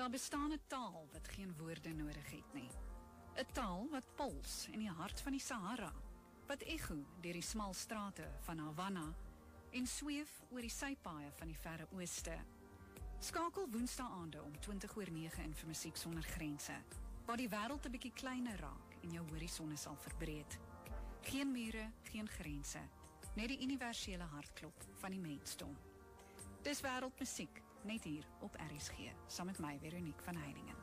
Daar bestaan 'n taal wat geen woorde nodig het nie. 'n Taal wat puls in die hart van die Sahara, wat echo deur die smal strate van Havana en sweef oor die sypaaie van die verre ooste. Skakel Woensdae-aande om 20:09 in vir Musiek Sonder Grense, waar die wêreld 'n bietjie kleiner raak en jou horisonne sal verbreed. Geen mure, geen grense, net die universele hartklop van die mensdom. Dis wêreldmusiek, net hier op RSG, saam met my Veronique van Heiningen.